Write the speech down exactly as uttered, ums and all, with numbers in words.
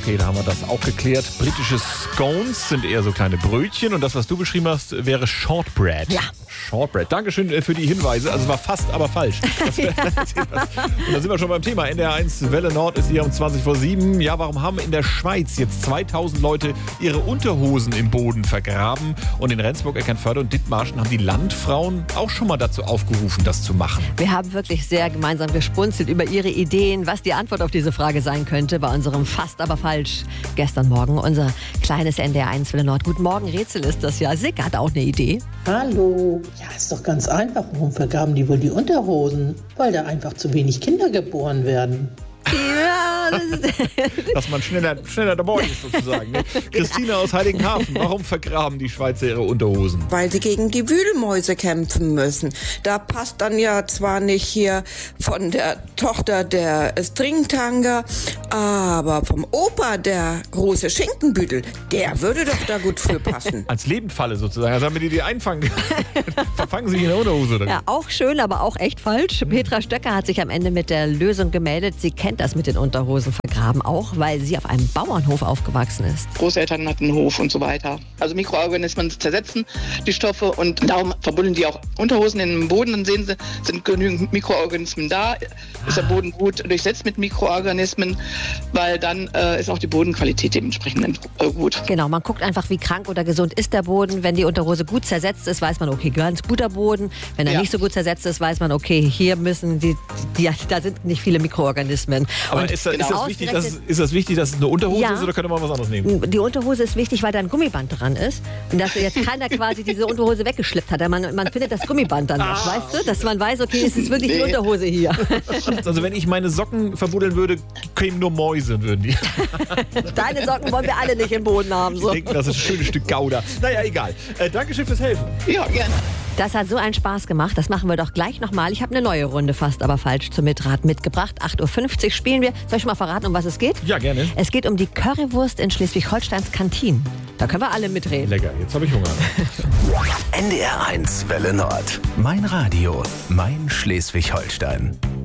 Okay, da haben wir das auch geklärt. Britische Scones sind eher so kleine Brötchen und das, was du beschrieben hast, wäre Shortbread. Ja. Shortbread. Dankeschön für die Hinweise. Also war fast, aber falsch. Das wär, und da sind wir schon beim Thema. N D R eins Welle Nord ist hier um zwanzig vor sieben. Ja, warum haben in der Schweiz jetzt zweitausend Leute ihre Unterhosen im Boden vergraben? Und in Rendsburg, Eckernförde und Dithmarschen haben die Landfrauen auch schon mal dazu aufgerufen, das zu machen. Wir haben wirklich sehr gemeinsam gespunzelt über ihre Ideen, was die Antwort auf diese Frage sein könnte bei unserem Fast, aber falsch gestern Morgen. Unser kleines N D R eins Welle Nord. Guten Morgen, Rätsel ist das ja. Sick hat auch eine Idee. Hallo. Ja, ist doch ganz einfach. Warum vergraben die wohl die Unterhosen? Weil da einfach zu wenig Kinder geboren werden. Ja, das ist Dass man schneller, schneller dabei ist sozusagen. Ne? Christina aus Heiligenhafen, warum vergraben die Schweizer ihre Unterhosen? Weil sie gegen die Wühlmäuse kämpfen müssen. Da passt dann ja zwar nicht hier von der Tochter der Stringtanger, aber vom Opa der große Schinkenbüdel, der würde doch da gut für passen. Als Lebendfalle sozusagen. Also damit die die einfangen, verfangen sie in der Unterhose. Oder? ja auch schön, aber auch echt falsch. Petra Stöcker hat sich am Ende mit der Lösung gemeldet. Sie kennt das mit den Unterhosen vergraben auch, weil sie auf einem Bauernhof aufgewachsen ist. Großeltern hatten einen Hof und so weiter. Also Mikroorganismen zersetzen die Stoffe und darum verbuddeln die auch Unterhosen in den Boden. Dann sehen sie, sind genügend Mikroorganismen da. Ist der Boden gut durchsetzt mit Mikroorganismen, weil dann äh, ist auch die Bodenqualität dementsprechend äh, gut. Genau, man guckt einfach, wie krank oder gesund ist der Boden. Wenn die Unterhose gut zersetzt ist, weiß man, okay, ganz guter Boden. Wenn er Ja. nicht so gut zersetzt ist, weiß man, okay, hier müssen die, die da sind nicht viele Mikroorganismen. Aber Und ist, das, ist, genau das wichtig, dass, es- ist das wichtig, dass es eine Unterhose Ja. ist oder könnte man was anderes nehmen? Die Unterhose ist wichtig, weil da ein Gummiband dran ist. Und dass jetzt keiner quasi diese Unterhose weggeschleppt hat. Man, man findet das Gummiband dann noch, weißt du? Dass man weiß, okay, es ist wirklich die Nee. Unterhose hier. Also wenn ich meine Socken verbuddeln würde, kämen nur Mäuse, würden die. Deine Socken wollen wir alle nicht im Boden haben. So. Denken, das ist ein schönes Stück Gouda. Naja, egal. Äh, Dankeschön fürs Helfen. Ja, gerne. Das hat so einen Spaß gemacht. Das machen wir doch gleich nochmal. Ich habe eine neue Runde fast, aber falsch zum Mitraten mitgebracht. acht Uhr fünfzig spielen wir. Soll ich schon mal verraten, um was es geht? Ja, gerne. Es geht um die Currywurst in Schleswig-Holsteins Kantinen. Da können wir alle mitreden. Lecker, jetzt habe ich Hunger. N D R eins Welle Nord. Mein Radio, mein Schleswig-Holstein.